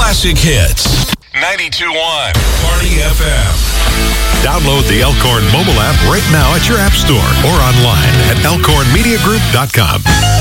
classic hits. 92.1 Party FM. Download the Elkhorn mobile app right now at your app store or online at elkhornmediagroup.com.